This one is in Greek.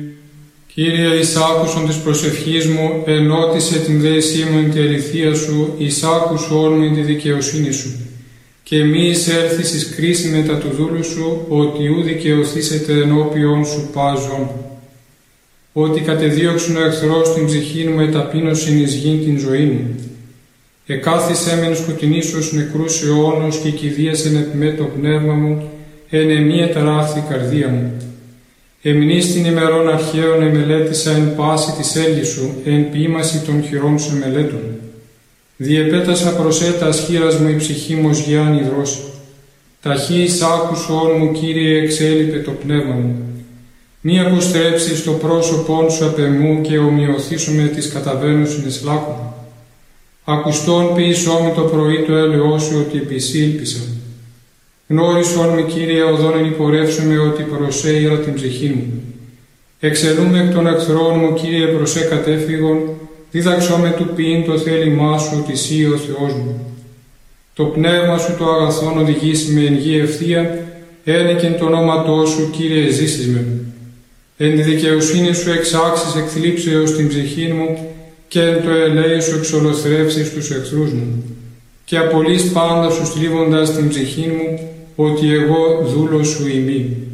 Κύριε, εις άκουσον της προσευχής μου, ενώτισε την δέσή μου εν τη αληθεία σου, εις άκουσον μου εν τη δικαιοσύνη σου. Και μη εισέλθεις εις κρίση μετά του δούλου σου, ότι ου δικαιωθήσετε ενώπιον σου πάζον. Ότι κατεδίωξον ο εχθρός την ψυχή μου, εταπείνωσιν εις γην την ζωή μου. Εκάθισέ μεν σκοτεινήσεως νεκρούς αιώνος και κηδίασεν επιμέ το πνεύμα μου, εν εμή εταράχθη καρδία μου. Εμνείς την ημερών αρχαίων εμελέτησα εν πάση της έλγης σου, εν ποίημαση των χειρών σου εμελέτων. Διεπέτασα προσέτας χείρας μου η ψυχή μου ως γιάν υδρός. Ταχύς άκουσον μου, Κύριε, εξέλιπε το πνεύμα μου. Μη αποστρέψεις το πρόσωπόν σου απ' εμού και ομοιωθήσου με τις καταβαίνουσιν εις λάκκου. Ακουστόν ποιησό με το πρωί το έλεος σου, ότι επί σύ ήλπισα. Γνώρισον με, Κύριε, οδόν εν υπορεύσομαι, ότι προσέειρα την ψυχή μου. Εξελούμε εκ των εχθρών μου, Κύριε, προσέ κατέφυγον, δίδαξό με του ποιήν το θέλημά σου, ότι σύ ο Θεός μου. Το πνεύμα σου το αγαθόν οδηγήσει με εν γη ευθεία, ένεκεν το ονόματό σου, Κύριε, ζήσεις με. Εν τη δικαιοσύνη σου εξάξεις εκ θλίψεως την ψυχή μου, και εν το ελέη σου εξολοθρεύσεις τους εχθρούς μου. Και απολύς πάντα σου στρίβοντας την ψυχή μου, ότι εγώ δούλος σου ημί.